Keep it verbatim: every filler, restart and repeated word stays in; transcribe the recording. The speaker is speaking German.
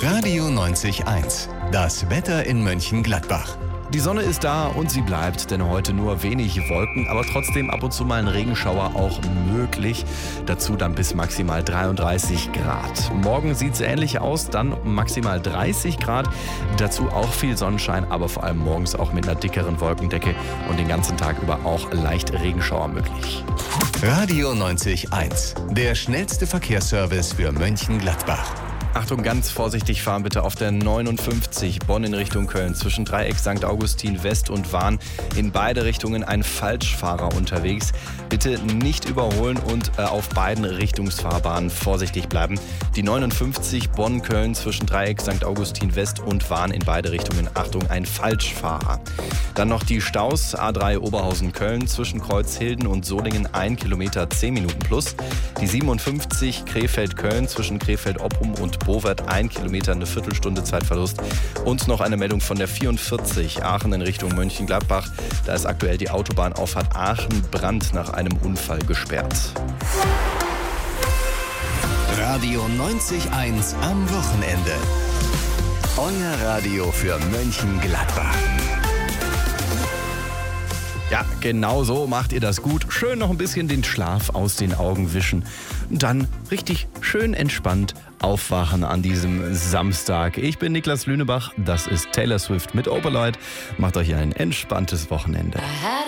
Radio neunzig eins. Das Wetter in Mönchengladbach. Die Sonne ist da und sie bleibt, denn heute nur wenig Wolken, aber trotzdem ab und zu mal ein Regenschauer auch möglich. Dazu dann bis maximal dreiunddreißig Grad. Morgen sieht es ähnlich aus, dann maximal dreißig Grad. Dazu auch viel Sonnenschein, aber vor allem morgens auch mit einer dickeren Wolkendecke und den ganzen Tag über auch leicht Regenschauer möglich. Radio neunzig eins. Der schnellste Verkehrsservice für Mönchengladbach. Achtung, ganz vorsichtig fahren bitte auf der neunundfünfzig Bonn in Richtung Köln. Zwischen Dreieck Sankt Augustin West und Wahn in beide Richtungen ein Falschfahrer unterwegs. Bitte nicht überholen und äh, auf beiden Richtungsfahrbahnen vorsichtig bleiben. Die neunundfünfzig Bonn-Köln zwischen Dreieck Sankt Augustin West und Wahn in beide Richtungen. Achtung, ein Falschfahrer. Dann noch die Staus A drei Oberhausen-Köln zwischen Kreuzhilden und Solingen ein Kilometer zehn Minuten plus. Die siebenundfünfzig Krefeld-Köln zwischen Krefeld-Oppum und Bowert ein Kilometer, eine Viertelstunde Zeitverlust. Und noch eine Meldung von der vierundvierzig Aachen in Richtung Mönchengladbach. Da ist aktuell die Autobahnauffahrt Aachen-Brand nach einem Unfall gesperrt. Radio neunzig eins am Wochenende. Euer Radio für Mönchengladbach. Ja, genau so macht ihr das gut. Schön noch ein bisschen den Schlaf aus den Augen wischen. Und dann richtig schön entspannt aufwachen an diesem Samstag. Ich bin Niklas Lünebach, das ist Taylor Swift mit Opalite. Macht euch ein entspanntes Wochenende.